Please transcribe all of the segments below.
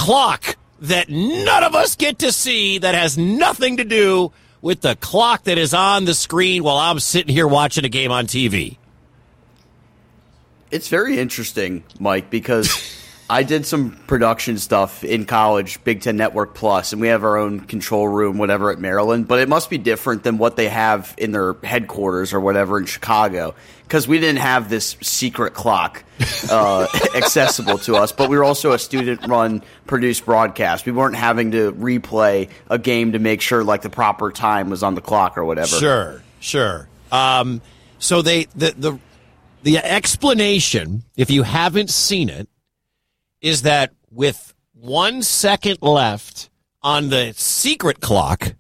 clock that none of us get to see that has nothing to do with the clock that is on the screen while I'm sitting here watching a game on TV? It's very interesting, Mike, because I did some production stuff in college, Big Ten Network Plus, and we have our own control room, whatever, at Maryland. But it must be different than what they have in their headquarters or whatever in Chicago, because we didn't have this secret clock accessible to us. But we were also a student-run, produced broadcast. We weren't having to replay a game to make sure like the proper time was on the clock or whatever. Sure. So the explanation, if you haven't seen it, is that with 1 second left on the secret clock,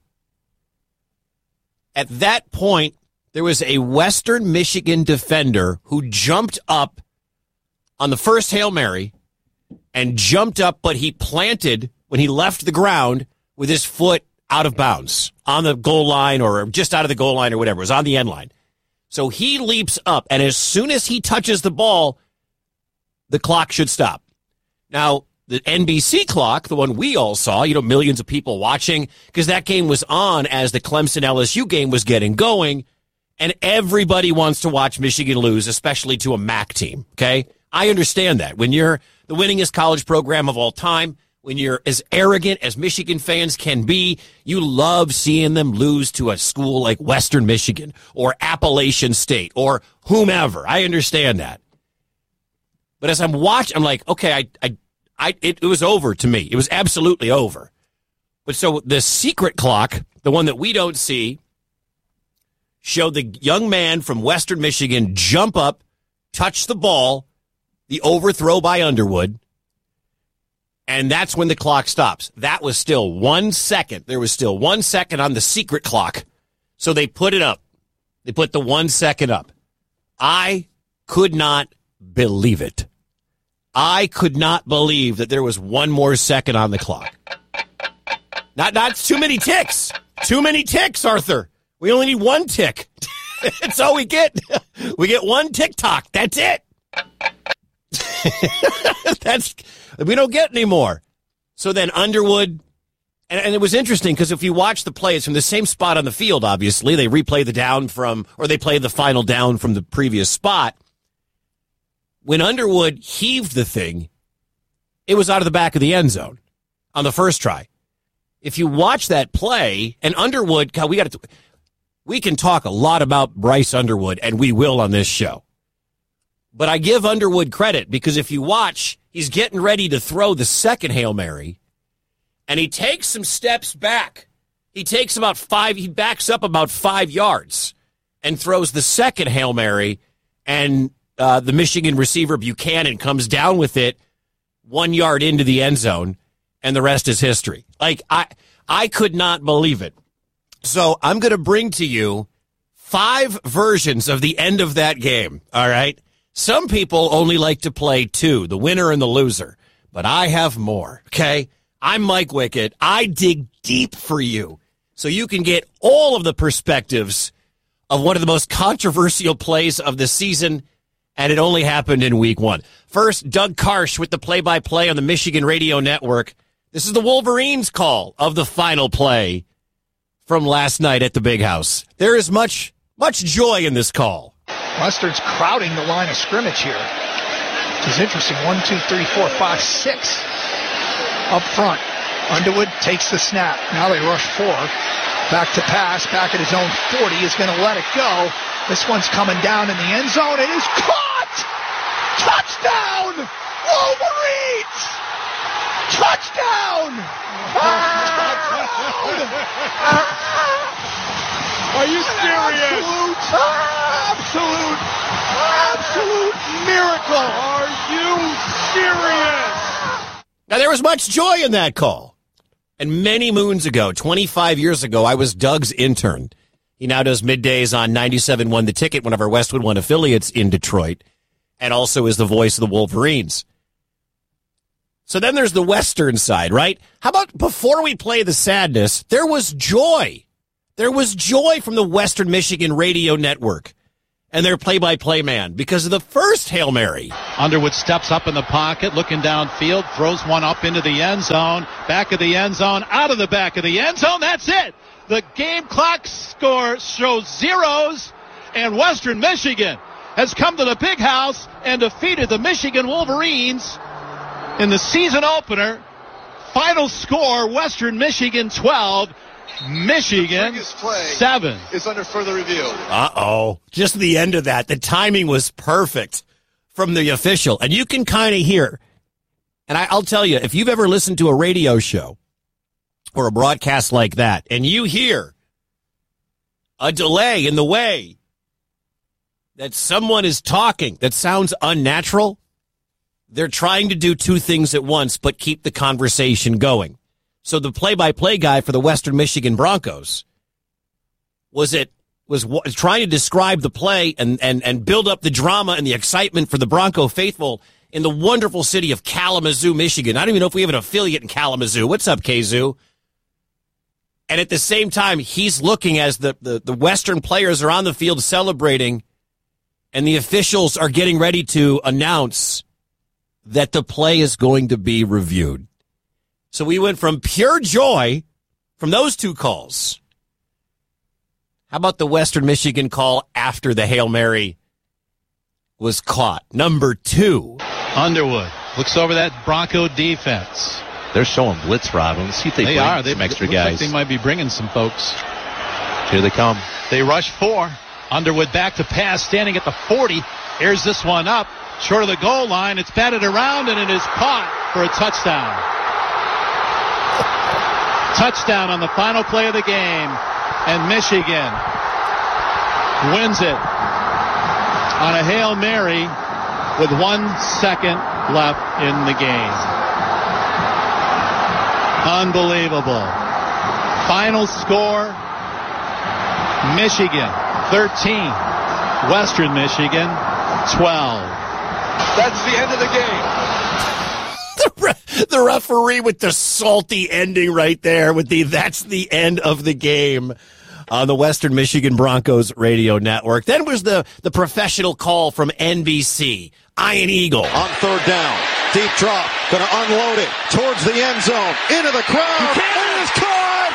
at that point, there was a Western Michigan defender who jumped up on the first Hail Mary and jumped up, but he planted when he left the ground with his foot out of bounds on the goal line or just out of the goal line or whatever. It was on the end line. So he leaps up, and as soon as he touches the ball, the clock should stop. Now, the NBC clock, the one we all saw, millions of people watching, because that game was on as the Clemson-LSU game was getting going, and everybody wants to watch Michigan lose, especially to a MAC team, okay? I understand that. When you're the winningest college program of all time, when you're as arrogant as Michigan fans can be, you love seeing them lose to a school like Western Michigan or Appalachian State or whomever. I understand that. But as I'm watching, I'm like, okay, it was over to me. It was absolutely over. But so the secret clock, the one that we don't see, showed the young man from Western Michigan jump up, touch the ball, the overthrow by Underwood, and that's when the clock stops. That was still 1 second. There was still 1 second on the secret clock. So they put it up. They put the 1 second up. I could not believe it. I could not believe that there was one more second on the clock. Not too many ticks. Too many ticks, Arthur. We only need one tick. That's all we get. We get one tick-tock. That's it. We don't get any more. So then Underwood, and it was interesting because if you watch the play, it's from the same spot on the field, obviously. They replay the down they play the final down from the previous spot. When Underwood heaved the thing, it was out of the back of the end zone on the first try. If you watch that play, and Underwood, we can talk a lot about Bryce Underwood, and we will on this show. But I give Underwood credit because if you watch, he's getting ready to throw the second Hail Mary, and he takes some steps back. He backs up about 5 yards and throws the second Hail Mary, and the Michigan receiver Buchanan comes down with it 1 yard into the end zone, and the rest is history. Like, I could not believe it. So I'm going to bring to you 5 versions of the end of that game, all right? Some people only like to play 2, the winner and the loser, but I have more, okay? I'm Mike Wickett. I dig deep for you so you can get all of the perspectives of one of the most controversial plays of the season, and it only happened in week 1. First, Doug Karsh with the play-by-play on the Michigan Radio Network. This is the Wolverines' call of the final play from last night at the Big House. There is much joy in this call. Mustard's crowding the line of scrimmage here. Which is interesting. 1, 2, 3, 4, 5, 6 up front. Underwood takes the snap. Now they rush 4. Back to pass. Back at his own 40. Is going to let it go. This one's coming down in the end zone. It is caught! Touchdown! Wolverines! Touchdown! Are you serious? Absolute miracle. Are you serious? Now, there was much joy in that call. And many moons ago, 25 years ago, I was Doug's intern. He now does middays on 97.1 The Ticket, one of our Westwood One affiliates in Detroit, and also is the voice of the Wolverines. So then there's the Western side, right? How about before we play the sadness, there was joy. There was joy from the Western Michigan Radio Network and their play-by-play man because of the first Hail Mary. Underwood steps up in the pocket, looking downfield, throws one up into the end zone, back of the end zone, out of the back of the end zone. That's it. The game clock score shows zeros, and Western Michigan has come to the Big House and defeated the Michigan Wolverines in the season opener. Final score, Western Michigan 12, Michigan 7. Is under further review. Uh-oh. Just the end of that. The timing was perfect from the official. And you can kind of hear, and I'll tell you, if you've ever listened to a radio show or a broadcast like that, and you hear a delay in the way that someone is talking that sounds unnatural, they're trying to do two things at once but keep the conversation going. So the play-by-play guy for the Western Michigan Broncos was trying to describe the play and build up the drama and the excitement for the Bronco faithful in the wonderful city of Kalamazoo, Michigan. I don't even know if we have an affiliate in Kalamazoo. What's up, Kazoo? And at the same time, he's looking as the Western players are on the field celebrating, and the officials are getting ready to announce that the play is going to be reviewed. So we went from pure joy from those two calls. How about the Western Michigan call after the Hail Mary was caught? Number 2. Underwood looks over that Bronco defense. They're showing blitz, Rob. Let's see if they bring some extra guys. Like they might be bringing some folks. Here they come. They rush 4. Underwood back to pass, standing at the 40. Here's this one up, short of the goal line. It's batted around, and it is caught for a touchdown. Touchdown on the final play of the game, and Michigan wins it on a Hail Mary with 1 second left in the game. Unbelievable. Final score, Michigan 13, Western Michigan 12. That's the end of the game. The referee with the salty ending right there with that's the end of the game on the Western Michigan Broncos radio network. Then was the professional call from NBC. Iron Eagle. On third down. Deep drop. Going to unload it towards the end zone. Into the crowd. And it is caught.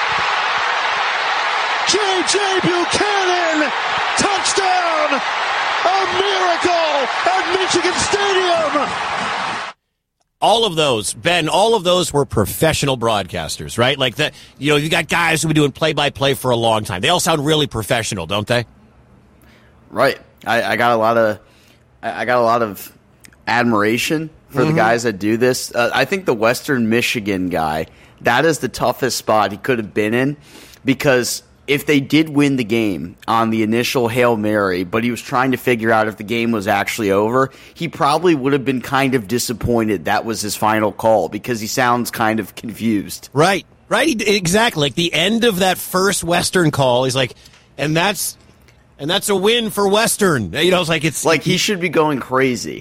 J.J. Buchanan. Touchdown. A miracle at Michigan Stadium. All of those, Ben, all of those were professional broadcasters, right? Like that, you got guys who've been doing play-by-play for a long time. They all sound really professional, don't they? Right. I got a lot of admiration for the guys that do this. I think the Western Michigan guy, that is the toughest spot he could have been in, because if they did win the game on the initial Hail Mary, but he was trying to figure out if the game was actually over, he probably would have been kind of disappointed that was his final call, because he sounds kind of confused. Right. Exactly. Like the end of that first Western call, he's like, and that's a win for Western. It's like he should be going crazy.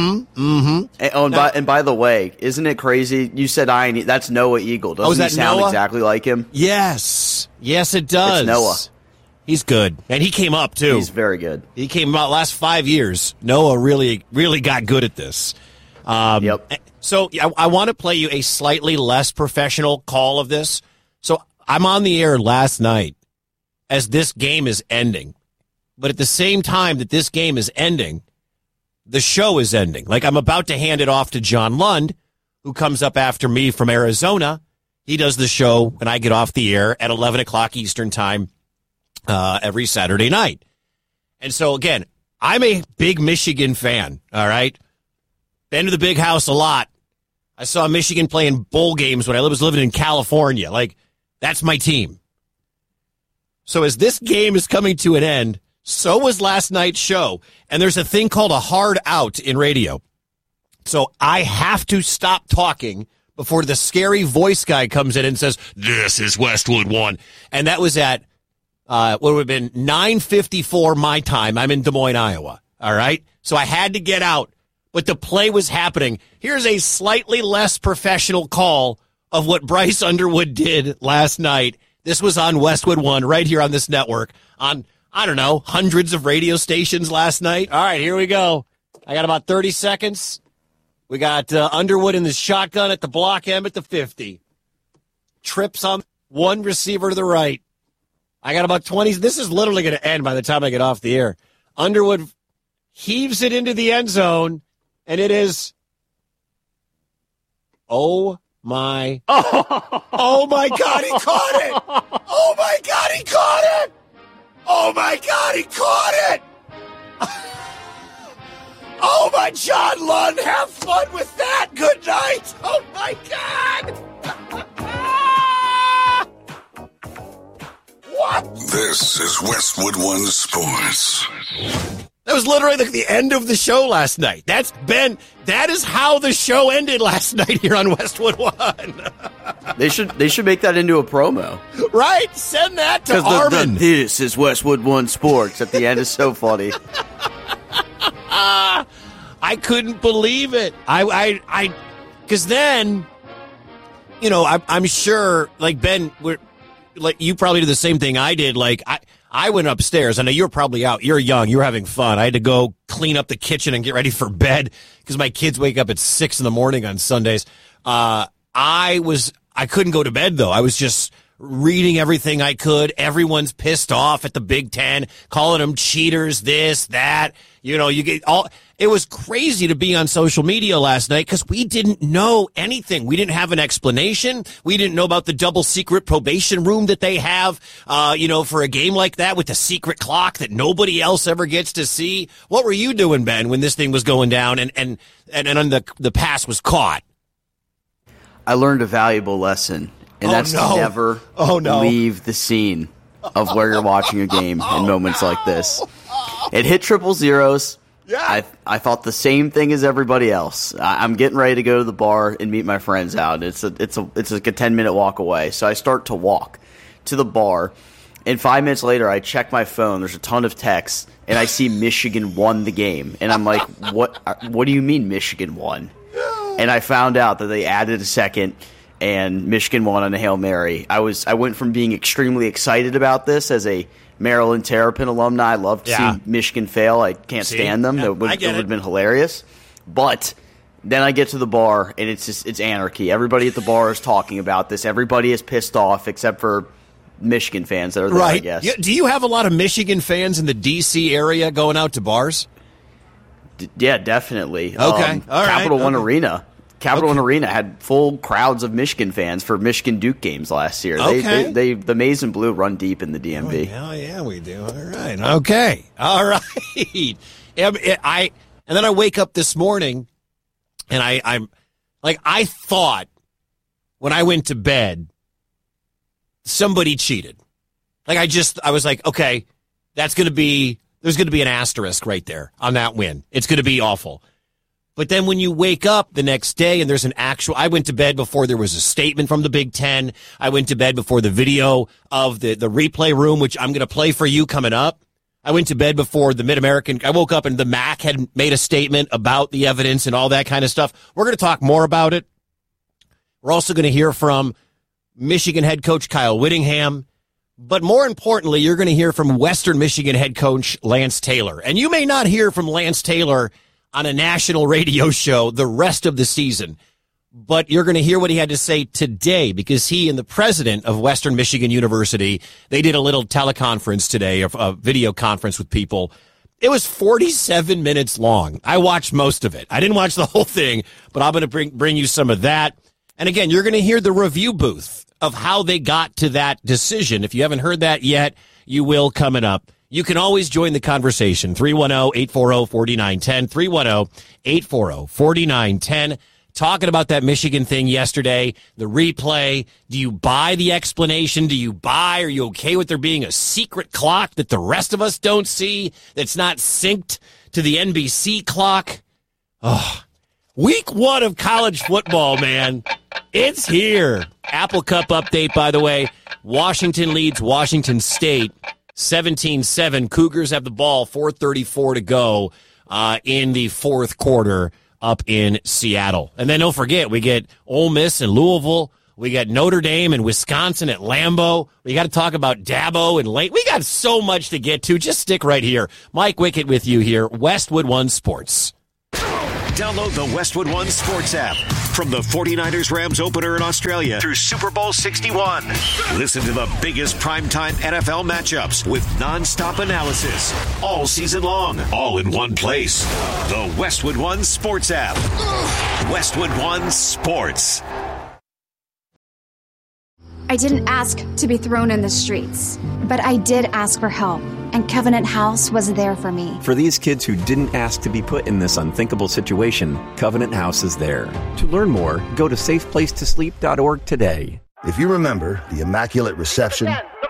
And by the way, isn't it crazy? You said that's Noah Eagle. Doesn't he sound Noah? Exactly like him? Yes, it does. It's Noah. He's good, and he came up too. He's very good. He came out last 5 years. Noah really got good at this. Yep. So I want to play you a slightly less professional call of this. So I'm on the air last night as this game is ending. But at the same time that this game is ending, the show is ending. Like, I'm about to hand it off to John Lund, who comes up after me from Arizona. He does the show when I get off the air at 11 o'clock Eastern time every Saturday night. And so, again, I'm a big Michigan fan, all right? Been to the Big House a lot. I saw Michigan playing bowl games when I was living in California. Like, that's my team. So as this game is coming to an end, so was last night's show. And there's a thing called a hard out in radio. So I have to stop talking before the scary voice guy comes in and says, "This is Westwood 1." And that was at, what would have been 9:54 my time. I'm in Des Moines, Iowa. All right. So I had to get out, but the play was happening. Here's a slightly less professional call of what Bryce Underwood did last night. This was on Westwood 1 right here on this network on I don't know, hundreds of radio stations last night. All right, here we go. I got about 30 seconds. We got Underwood in the shotgun at the block M at the 50. Trips on one receiver to the right. I got about 20. This is literally going to end by the time I get off the air. Underwood heaves it into the end zone, and it is... Oh, my God, he caught it! Oh, my God, he caught it! Oh, my God, he caught it! Oh, my John Lund, have fun with that! Good night! Oh, my God! What? This is Westwood One Sports. That was literally the end of the show last night. That is how the show ended last night here on Westwood One. They should make that into a promo. Right? Send that to Armin. This is Westwood One Sports at the end is so funny. I couldn't believe it. Because then, I'm sure, like Ben, you probably did the same thing I did. Like I went upstairs. I know you're probably out. You're young. You're having fun. I had to go clean up the kitchen and get ready for bed because my kids wake up at 6 a.m. on Sundays. I couldn't go to bed though. I was just reading everything I could. Everyone's pissed off at the Big Ten, calling them cheaters, this, that. You get all. It was crazy to be on social media last night because we didn't know anything. We didn't have an explanation. We didn't know about the double secret probation room that they have, for a game like that with the secret clock that nobody else ever gets to see. What were you doing, Ben, when this thing was going down and the pass was caught? I learned a valuable lesson, and that's to never leave the scene of where you're watching a game in moments like this. It hit 000. Yeah. I thought the same thing as everybody else. I'm getting ready to go to the bar and meet my friends out. It's like a 10-minute walk away. So I start to walk to the bar, and 5 minutes later I check my phone. There's a ton of texts, and I see Michigan won the game. And I'm like, what do you mean Michigan won? And I found out that they added a second, and Michigan won on a Hail Mary. I went from being extremely excited about this as a Maryland Terrapin alumni. I love to see Michigan fail. I can't stand them. It would have been hilarious. But then I get to the bar, and it's anarchy. Everybody at the bar is talking about this. Everybody is pissed off except for Michigan fans that are there, I guess. Do you have a lot of Michigan fans in the D.C. area going out to bars? Yeah, definitely. Okay. All right. Capital One Arena. Capital One Arena had full crowds of Michigan fans for Michigan Duke games last year. Okay. The Maize and Blue run deep in the DMV. Oh, yeah, we do. All right. Okay. All right. And then I wake up this morning, and I'm like, I thought when I went to bed, somebody cheated. Like I was like, okay, there's going to be an asterisk right there on that win. It's going to be awful. But then when you wake up the next day and there's I went to bed before there was a statement from the Big Ten. I went to bed before the video of the replay room, which I'm going to play for you coming up. I went to bed before the Mid-American. I woke up and the MAC had made a statement about the evidence and all that kind of stuff. We're going to talk more about it. We're also going to hear from Michigan head coach Kyle Whittingham. But more importantly, you're going to hear from Western Michigan head coach Lance Taylor. And you may not hear from Lance Taylor on a national radio show the rest of the season, but you're going to hear what he had to say today because he and the president of Western Michigan University, they did a little teleconference today, a video conference with people. It was 47 minutes long. I watched most of it. I didn't watch the whole thing, but I'm going to bring you some of that. And again, you're going to hear the review booth of how they got to that decision. If you haven't heard that yet, you will coming up. You can always join the conversation. 310-840-4910. 310-840-4910. Talking about that Michigan thing yesterday, the replay. Do you buy the explanation? Are you okay with there being a secret clock that the rest of us don't see that's not synced to the NBC clock? Oh, week 1 of college football, man. It's here. Apple Cup update, by the way. Washington leads Washington State 17-7. Cougars have the ball, 4:34 to go in the fourth quarter up in Seattle. And then don't forget, we get Ole Miss and Louisville. We got Notre Dame and Wisconsin at Lambeau. We got to talk about Dabo and Late. We got so much to get to. Just stick right here. Mike Wickett with you here, Westwood One Sports. Download the Westwood One Sports app. From the 49ers-Rams opener in Australia through Super Bowl 61. Listen to the biggest primetime NFL matchups with nonstop analysis all season long, all in one place. The Westwood One Sports app. Westwood One Sports. I didn't ask to be thrown in the streets, but I did ask for help, and Covenant House was there for me. For these kids who didn't ask to be put in this unthinkable situation, Covenant House is there. To learn more, go to safeplacetosleep.org today. If you remember the Immaculate Reception,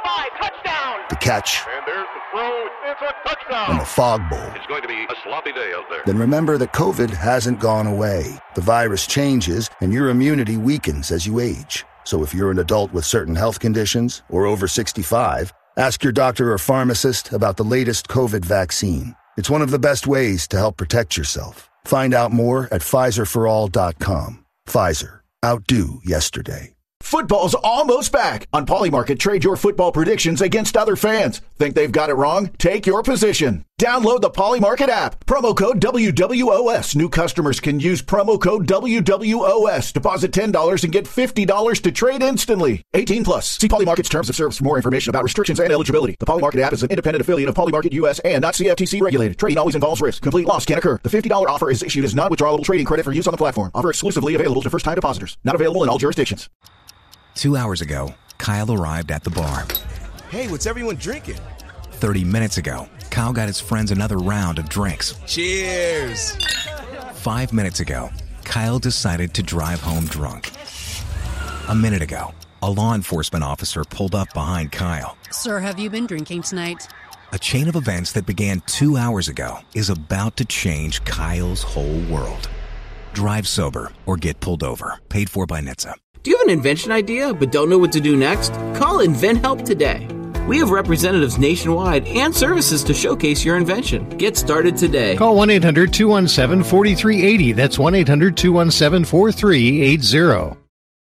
the catch, And there's the throw. It's a touchdown. and the Fog Bowl, It's going to be a sloppy day out there. then remember that COVID hasn't gone away. The virus changes, and your immunity weakens as you age. So if you're an adult with certain health conditions or over 65, ask your doctor or pharmacist about the latest COVID vaccine. It's one of the best ways to help protect yourself. Find out more at PfizerForAll.com. Pfizer. Outdo yesterday. Football's almost back. On Polymarket, trade your football predictions against other fans. Think they've got it wrong? Take your position. Download the Polymarket app. Promo code WWOS. New customers can use promo code WWOS. Deposit $10 and get $50 to trade instantly. 18 plus. See Polymarket's terms of service for more information about restrictions and eligibility. The Polymarket app is an independent affiliate of Polymarket US and not CFTC regulated. Trading always involves risk. Complete loss can occur. The $50 offer is issued as non-withdrawable trading credit for use on the platform. Offer exclusively available to first-time depositors. Not available in all jurisdictions. 2 hours ago, Kyle arrived at the bar. Hey, what's everyone drinking? 30 minutes ago, Kyle got his friends another round of drinks. Cheers! 5 minutes ago, Kyle decided to drive home drunk. A minute ago, a law enforcement officer pulled up behind Kyle. Sir, have you been drinking tonight? A chain of events that began 2 hours ago is about to change Kyle's whole world. Drive sober or get pulled over. Paid for by NHTSA. Do you have an invention idea but don't know what to do next? Call InventHelp today. We have representatives nationwide and services to showcase your invention. Get started today. Call 1-800-217-4380. That's 1-800-217-4380.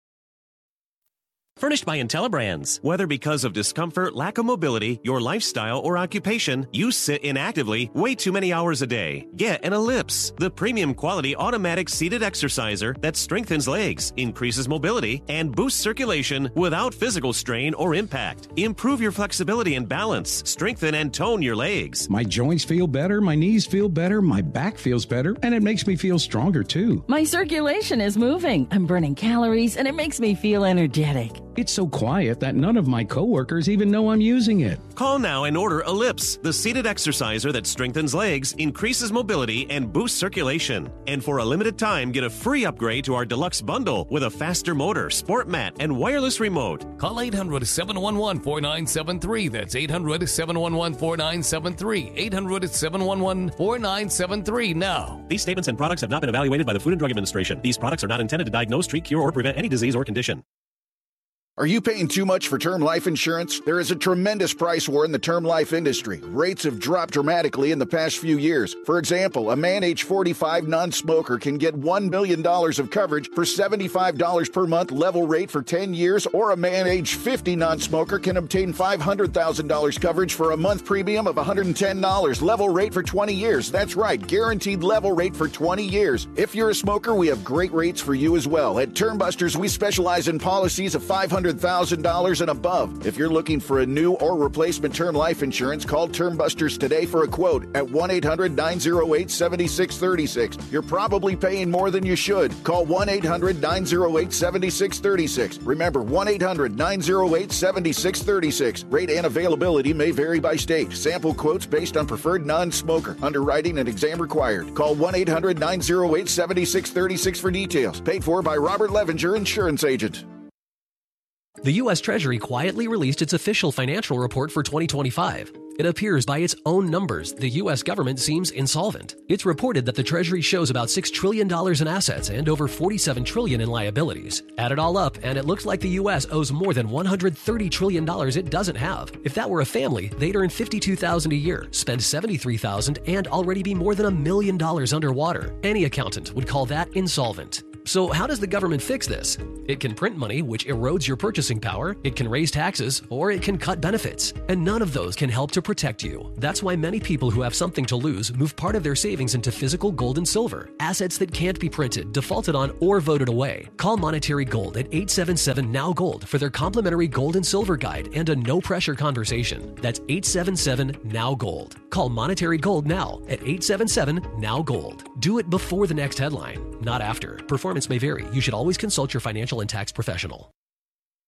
Furnished by IntelliBrands. Whether because of discomfort, lack of mobility, your lifestyle, or occupation, you sit inactively way too many hours a day. Get an Ellipse, the premium quality automatic seated exerciser that strengthens legs, increases mobility, and boosts circulation without physical strain or impact. Improve your flexibility and balance. Strengthen and tone your legs. My joints feel better, my knees feel better, my back feels better, and it makes me feel stronger too. My circulation is moving. I'm burning calories, and it makes me feel energetic. It's so quiet that none of my coworkers even know I'm using it. Call now and order Ellipse, the seated exerciser that strengthens legs, increases mobility, and boosts circulation. And for a limited time, get a free upgrade to our deluxe bundle with a faster motor, sport mat, and wireless remote. Call 800-711-4973. That's 800-711-4973. 800-711-4973 now. These statements and products have not been evaluated by the Food and Drug Administration. These products are not intended to diagnose, treat, cure, or prevent any disease or condition. Are you paying too much for term life insurance? There is a tremendous price war in the term life industry. Rates have dropped dramatically in the past few years. For example, a man age 45 non-smoker can get $1 million of coverage for $75 per month level rate for 10 years, or a man age 50 non-smoker can obtain $500,000 coverage for a month premium of $110 level rate for 20 years. That's right, guaranteed level rate for 20 years. If you're a smoker, we have great rates for you as well. At Termbusters, we specialize in policies of $500,000 and above. If you're looking for a new or replacement term life insurance, call Termbusters today for a quote at 1-800-908-7636. You're probably paying more than you should. Call 1-800-908-7636. Remember, 1-800-908-7636. Rate and availability may vary by state. Sample quotes based on preferred non-smoker. Underwriting and exam required. Call 1-800-908-7636 for details. Paid for by Robert Levinger, insurance agent. The U.S. Treasury quietly released its official financial report for 2025. It appears by its own numbers the U.S. government seems insolvent. It's reported that the Treasury shows about $6 trillion in assets and over $47 trillion in liabilities. Add it all up, and it looks like the U.S. owes more than $130 trillion it doesn't have. If that were a family, they'd earn $52,000 a year, spend $73,000, and already be more than $1 million underwater. Any accountant would call that insolvent. So how does the government fix this? It can print money, which erodes your purchasing power, it can raise taxes, or it can cut benefits. And none of those can help to protect you. That's why many people who have something to lose move part of their savings into physical gold and silver, assets that can't be printed, defaulted on, or voted away. Call Monetary Gold at 877-NOW-GOLD for their complimentary gold and silver guide and a no-pressure conversation. That's 877-NOW-GOLD. Call Monetary Gold now at 877-NOW-GOLD. Do it before the next headline, not after. Performance may vary. You should always consult your financial and tax professional.